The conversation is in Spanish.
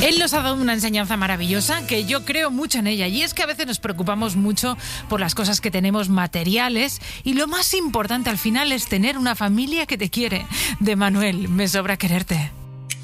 Él nos ha dado una enseñanza maravillosa que yo creo mucho en ella, y es que a veces nos preocupamos mucho por las cosas que tenemos materiales y lo más importante al final es tener una familia que te quiere. De Manuel, me sobra quererte.